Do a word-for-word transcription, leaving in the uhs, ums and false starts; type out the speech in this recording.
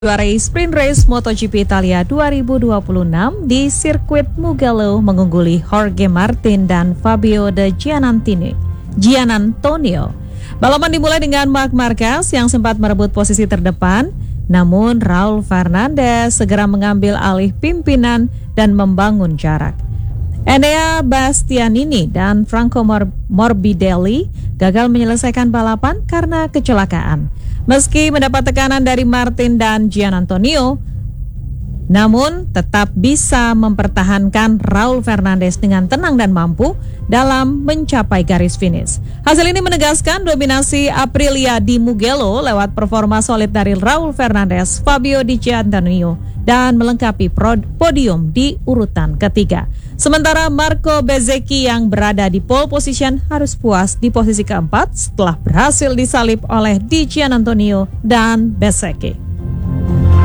Juara Sprint Race MotoGP Italia dua ribu dua puluh enam di sirkuit Mugello mengungguli Jorge Martin dan Fabio De Giannantini. Giannantonio. Balapan dimulai dengan Marc Marquez yang sempat merebut posisi terdepan, namun Raul Fernandez segera mengambil alih pimpinan dan membangun jarak. Enea Bastianini dan Franco Mor- Morbidelli gagal menyelesaikan balapan karena kecelakaan. Meski mendapat tekanan dari Martin dan Giannantonio, namun tetap bisa mempertahankan Raul Fernandez dengan tenang dan mampu dalam mencapai garis finish. Hasil ini menegaskan dominasi Aprilia di Mugello lewat performa solid dari Raul Fernandez, Fabio Di Giannantonio, dan melengkapi podium di urutan ketiga. Sementara Marco Bezzecchi yang berada di pole position harus puas di posisi keempat setelah berhasil disalip oleh Di Giannantonio dan Bezzecchi.